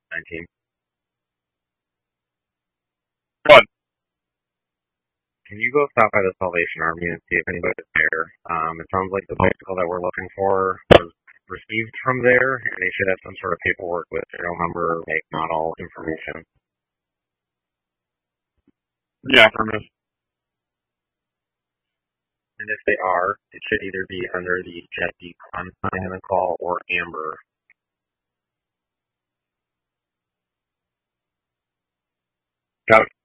19. But Can you go stop by the Salvation Army and see if anybody's there? It sounds like the bicycle that we're looking for was received from there, and they should have some sort of paperwork with serial number, make, model information. yeah, affirmative. And if they are, it should either be under the Jet Decon sign in the call or Amber. Got it.